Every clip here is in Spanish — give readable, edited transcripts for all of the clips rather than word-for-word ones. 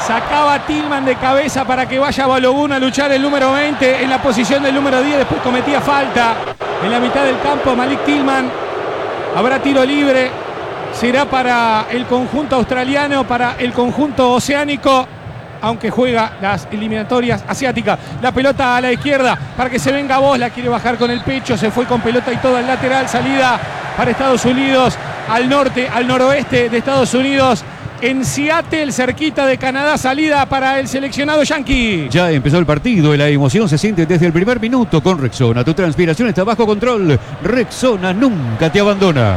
Sacaba Tillman de cabeza para que vaya Balogun a luchar el número 20 en la posición del número 10. Después cometía falta en la mitad del campo Malik Tillman. Habrá tiro libre. Será para el conjunto australiano, para el conjunto oceánico, aunque juega las eliminatorias asiáticas. La pelota a la izquierda para que se venga Voss. La quiere bajar con el pecho. Se fue con pelota y todo al lateral. Salida para Estados Unidos, al norte, al noroeste de Estados Unidos. En Seattle, cerquita de Canadá, salida para el seleccionado yanqui. Ya empezó el partido y la emoción se siente desde el primer minuto con Rexona. Tu transpiración está bajo control. Rexona nunca te abandona.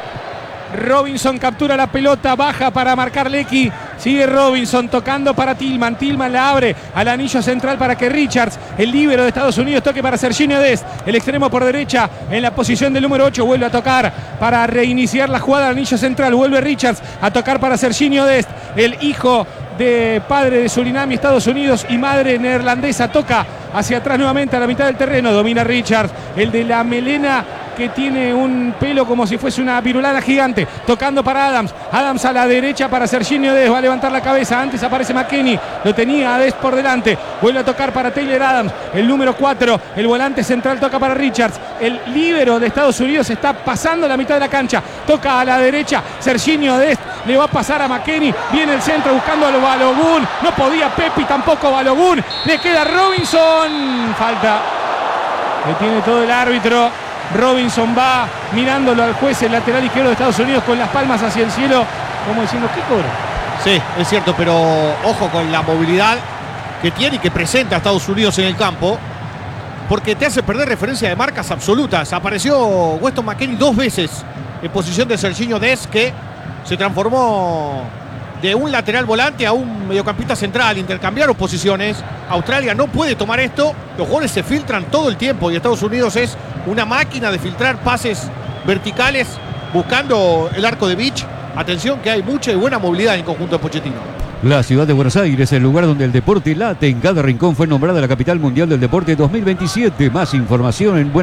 Robinson captura la pelota, baja para marcar Lecky. Sigue Robinson tocando para Tillman. Tillman la abre al anillo central para que Richards, el líbero de Estados Unidos, toque para Serginho Dest. El extremo por derecha en la posición del número 8. Vuelve a tocar para reiniciar la jugada al anillo central. Vuelve Richards a tocar para Serginho Dest. El hijo de padre de Surinam y Estados Unidos y madre neerlandesa toca hacia atrás nuevamente a la mitad del terreno. Domina Richards, el de la melena que tiene un pelo como si fuese una virulana gigante, tocando para Adams. Adams a la derecha para Serginho Dest, va a levantar la cabeza. Antes aparece McKennie, lo tenía a Dest por delante. Vuelve a tocar para Taylor Adams, el número 4, el volante central toca para Richards. El líbero de Estados Unidos está pasando la mitad de la cancha, toca a la derecha. Serginho Dest le va a pasar a McKennie, viene el centro buscando a Balogun. No podía Pepi, tampoco Balogun. Le queda Robinson, falta. Le tiene todo el árbitro. Robinson va mirándolo al juez, el lateral izquierdo de Estados Unidos, con las palmas hacia el cielo, como diciendo, ¿qué cobra? Sí, es cierto, pero ojo con la movilidad que tiene y que presenta a Estados Unidos en el campo, porque te hace perder referencia de marcas absolutas. Apareció Weston McKennie 2 veces en posición de Serginho Dest, que se transformó de un lateral volante a un mediocampista central. Intercambiaron posiciones. Australia no puede tomar esto. Los jugadores se filtran todo el tiempo y Estados Unidos es una máquina de filtrar pases verticales buscando el arco de Beach. Atención que hay mucha y buena movilidad en el conjunto de Pochettino. La ciudad de Buenos Aires, el lugar donde el deporte late en cada rincón, fue nombrada la capital mundial del deporte 2027. Más información en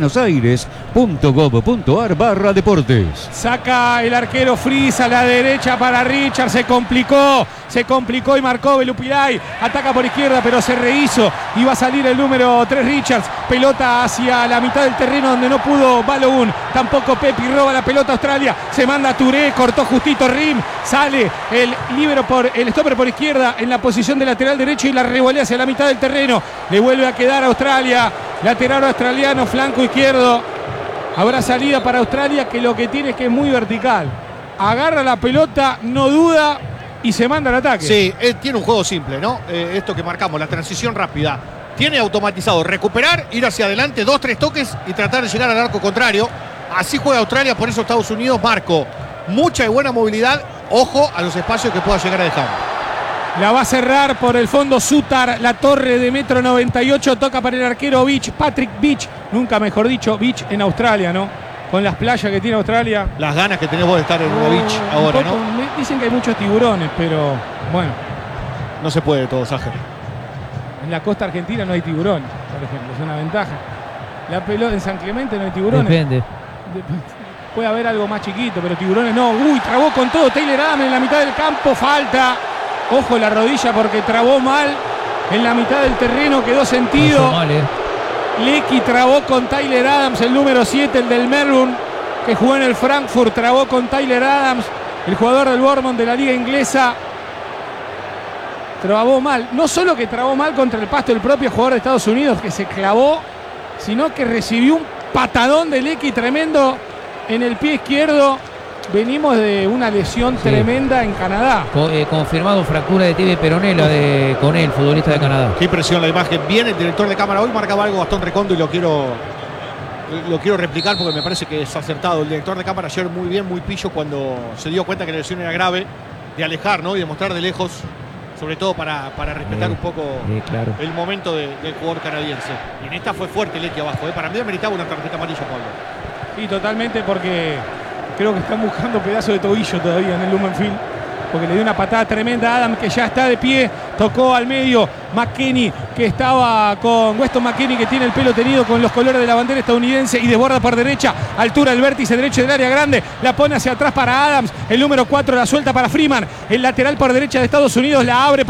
buenosaires.gov.ar/deportes. Saca el arquero Fries a la derecha para Richard. Se complicó y marcó Belupilay. Ataca por izquierda, pero se rehizo. Y va a salir el número 3 Richards. Pelota hacia la mitad del terreno donde no pudo Balogun. Tampoco Pepi. Roba la pelota Australia. Se manda a Touré. Cortó justito Rim. Sale el líbero el stopper por izquierda en la posición de lateral derecho y la revolea hacia la mitad del terreno. Le vuelve a quedar a Australia. Lateral australiano, flanco izquierdo. Habrá salida para Australia, que lo que tiene es que es muy vertical. Agarra la pelota, no duda y se manda al ataque. Sí, tiene un juego simple, ¿no? Esto que marcamos, la transición rápida. Tiene automatizado recuperar, ir hacia adelante, 2-3 toques y tratar de llegar al arco contrario. Así juega Australia, por eso Estados Unidos, Marco. Mucha y buena movilidad. Ojo a los espacios que pueda llegar a dejar. La va a cerrar por el fondo Sutar, la torre de 1,98 m. Toca para el arquero Beach, Patrick Beach. Nunca mejor dicho, Beach en Australia, ¿no? Con las playas que tiene Australia. Las ganas que tenés vos de estar en una beach ahora, ¿no? Dicen que hay muchos tiburones, pero bueno. No se puede todo, Sájer. En la costa argentina no hay tiburones, por ejemplo, es una ventaja. La pelota en San Clemente no hay tiburones. Depende. Puede haber algo más chiquito, pero tiburones no. Uy, trabó con todo Taylor Adams en la mitad del campo, falta. Ojo la rodilla porque trabó mal en la mitad del terreno, quedó sentido. Lecky trabó con Taylor Adams, el número 7, el del Melbourne, que jugó en el Frankfurt, trabó con Taylor Adams, el jugador del Bournemouth de la liga inglesa. Trabó mal, no solo que trabó mal contra el pasto el propio jugador de Estados Unidos, que se clavó, sino que recibió un patadón de Lecky tremendo en el pie izquierdo. Venimos de una lesión tremenda en Canadá. Confirmado fractura de tibia y peronela con el futbolista de Canadá. Qué impresión la imagen. Bien, el director de cámara hoy marcaba algo Gastón Recondo y lo quiero replicar porque me parece que es acertado. El director de cámara ayer muy bien, muy pillo cuando se dio cuenta que la lesión era grave, de alejar, ¿no? Y de mostrar de lejos, sobre todo para respetar un poco claro, el momento del jugador canadiense. Y en esta fue fuerte Lecky abajo. Para mí meritaba una tarjeta amarilla, Pablo. Sí, totalmente, porque creo que están buscando pedazo de tobillo todavía en el Lumenfield, porque le dio una patada tremenda a Adam, que ya está de pie. Tocó al medio McKennie, que estaba con Weston McKennie, que tiene el pelo tenido con los colores de la bandera estadounidense, y desborda por derecha, altura del vértice derecho del área grande. La pone hacia atrás para Adams, el número 4 la suelta para Freeman, el lateral por derecha de Estados Unidos, la abre